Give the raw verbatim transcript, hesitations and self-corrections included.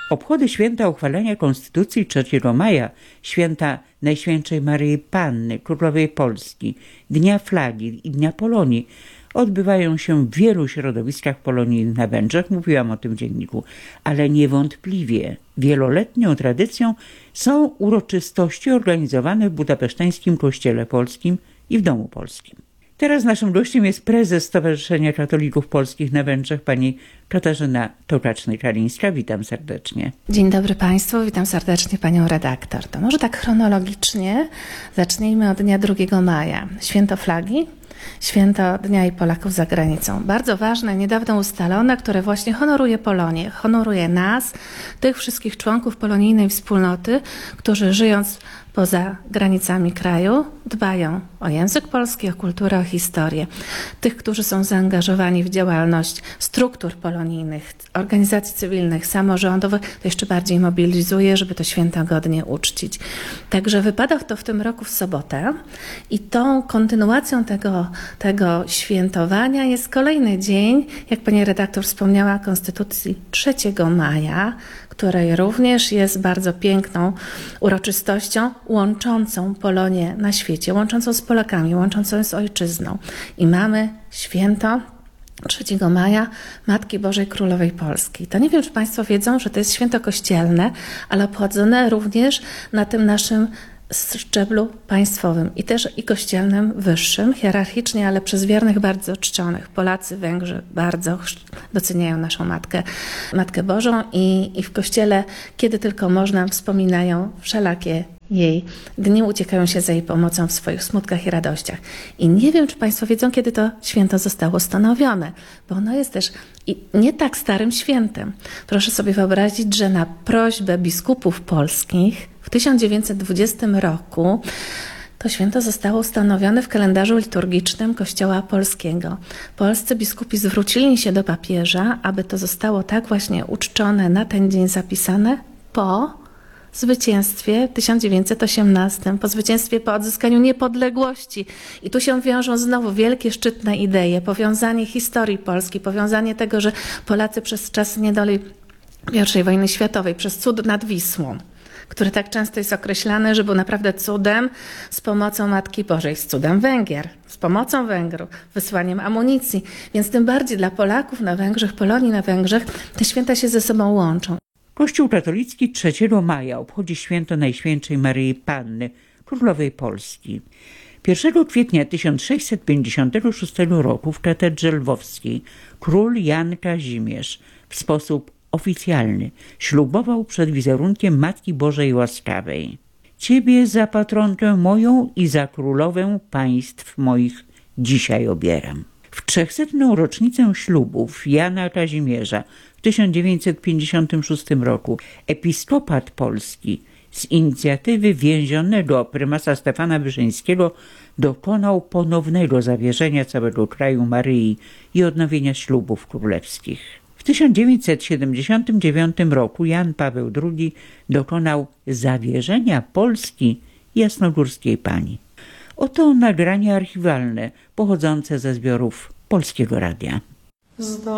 Obchody święta uchwalenia Konstytucji trzeciego maja, święta Najświętszej Maryi Panny, Królowej Polski, Dnia Flagi i Dnia Polonii odbywają się w wielu środowiskach polonijnych na Węgrzech, mówiłam o tym w dzienniku, ale niewątpliwie wieloletnią tradycją są uroczystości organizowane w budapeszteńskim Kościele Polskim i w Domu Polskim. Teraz naszym gościem jest prezes Stowarzyszenia Katolików Polskich na Węgrzech, pani Katarzyna Tokaczny-Kalińska. Witam serdecznie. Dzień dobry Państwu, witam serdecznie Panią redaktor. To może tak chronologicznie zacznijmy od dnia drugiego maja, święto flagi. Święto Dnia i Polaków za granicą. Bardzo ważne, niedawno ustalone, które właśnie honoruje Polonię. Honoruje nas, tych wszystkich członków polonijnej wspólnoty, którzy żyjąc poza granicami kraju dbają o język polski, o kulturę, o historię. Tych, którzy są zaangażowani w działalność struktur polonijnych, organizacji cywilnych, samorządowych, to jeszcze bardziej mobilizuje, żeby to święto godnie uczcić. Także wypada to w tym roku w sobotę i tą kontynuacją tego, tego świętowania jest kolejny dzień, jak pani redaktor wspomniała, Konstytucji trzeciego maja, której również jest bardzo piękną uroczystością łączącą Polonię na świecie, łączącą z Polakami, łączącą z ojczyzną. I mamy święto trzeciego maja Matki Bożej Królowej Polski. To nie wiem, czy Państwo wiedzą, że to jest święto kościelne, ale obchodzone również na tym naszym szczeblu państwowym i też i kościelnym wyższym, hierarchicznie, ale przez wiernych bardzo czczonych. Polacy, Węgrzy bardzo doceniają naszą Matkę, Matkę Bożą i, i w kościele, kiedy tylko można, wspominają wszelakie jej dni, uciekają się za jej pomocą w swoich smutkach i radościach. I nie wiem, czy Państwo wiedzą, kiedy to święto zostało ustanowione, bo ono jest też i nie tak starym świętem. Proszę sobie wyobrazić, że na prośbę biskupów polskich w tysiąc dziewięćset dwudziestym roku to święto zostało ustanowione w kalendarzu liturgicznym Kościoła Polskiego. Polscy biskupi zwrócili się do papieża, aby to zostało tak właśnie uczczone, na ten dzień zapisane po zwycięstwie w tysiąc dziewięćset osiemnastym, po zwycięstwie, po odzyskaniu niepodległości. I tu się wiążą znowu wielkie, szczytne idee, powiązanie historii Polski, powiązanie tego, że Polacy przez czas niedoli pierwszej wojny światowej, przez cud nad Wisłą, który tak często jest określany, że był naprawdę cudem z pomocą Matki Bożej, z cudem Węgier, z pomocą Węgrów, wysłaniem amunicji. Więc tym bardziej dla Polaków na Węgrzech, Polonii na Węgrzech, te święta się ze sobą łączą. Kościół katolicki trzeciego maja obchodzi święto Najświętszej Maryi Panny, Królowej Polski. pierwszego kwietnia tysiąc sześćset pięćdziesiątego szóstego roku w katedrze lwowskiej król Jan Kazimierz w sposób oficjalny ślubował przed wizerunkiem Matki Bożej Łaskawej: Ciebie za patronkę moją i za królowę państw moich dzisiaj obieram. W trzechsetną rocznicę ślubów Jana Kazimierza w tysiąc dziewięćset pięćdziesiątym szóstym roku episkopat polski z inicjatywy więzionego prymasa Stefana Wyszyńskiego dokonał ponownego zawierzenia całego kraju Maryi i odnowienia ślubów królewskich. W tysiąc dziewięćset siedemdziesiątym dziewiątym roku Jan Paweł drugi dokonał zawierzenia Polski Jasnogórskiej Pani. Oto nagranie archiwalne pochodzące ze zbiorów Polskiego Radia.